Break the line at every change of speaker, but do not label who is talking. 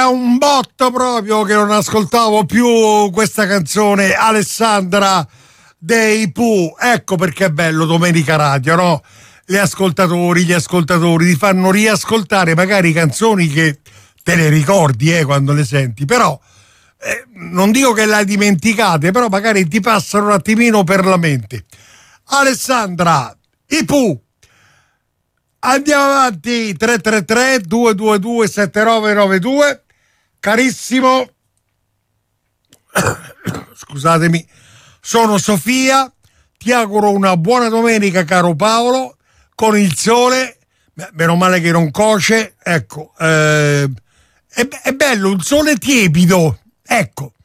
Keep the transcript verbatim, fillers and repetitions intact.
Era un botto proprio che non ascoltavo più questa canzone, Alessandra dei Pooh. Ecco perché è bello Domenica Radio, no? Gli ascoltatori, gli ascoltatori ti fanno riascoltare magari canzoni che te le ricordi eh, quando le senti, però eh, non dico che le hai dimenticate, però magari ti passano un attimino per la mente. Alessandra, i Pooh. Andiamo avanti, tre tre tre due due due sette nove nove due. Carissimo, scusatemi, sono Sofia, ti auguro una buona domenica caro Paolo, con il sole, meno male che non coce, ecco, eh, è, è bello, un sole tiepido, ecco,